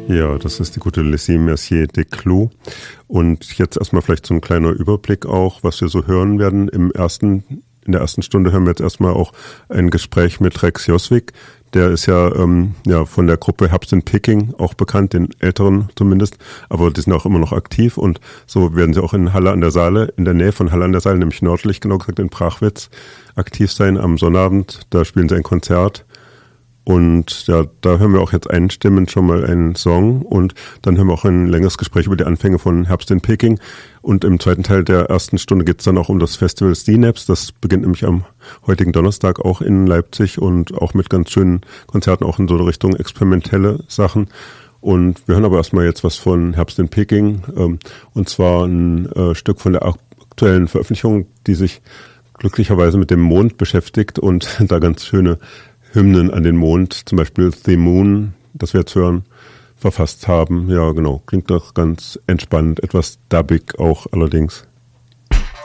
Ja, das ist die gute Laissez Mercier de Clou. Und jetzt erstmal vielleicht so ein kleiner Überblick auch, was wir so hören werden. In der ersten Stunde hören wir jetzt erstmal auch ein Gespräch mit Rex Josvik. Der ist ja von der Gruppe Herbst in Peking auch bekannt, den Älteren zumindest, aber die sind auch immer noch aktiv und so werden sie auch in Halle an der Saale, in der Nähe von Halle an der Saale, nämlich nördlich genau gesagt in Prachwitz, aktiv sein am Sonnabend. Da spielen sie ein Konzert. Und ja, da hören wir auch jetzt einstimmend schon mal einen Song und dann hören wir auch ein längeres Gespräch über die Anfänge von Herbst in Peking. Und im zweiten Teil der ersten Stunde geht es dann auch um das Festival Synapse. Das beginnt nämlich am heutigen Donnerstag auch in Leipzig und auch mit ganz schönen Konzerten, auch in so eine Richtung experimentelle Sachen. Und wir hören aber erstmal jetzt was von Herbst in Peking, und zwar ein Stück von der aktuellen Veröffentlichung, die sich glücklicherweise mit dem Mond beschäftigt und da ganz schöne Hymnen an den Mond, zum Beispiel The Moon, das wir jetzt hören, verfasst haben. Ja, genau, klingt doch ganz entspannt, etwas dubbig auch allerdings.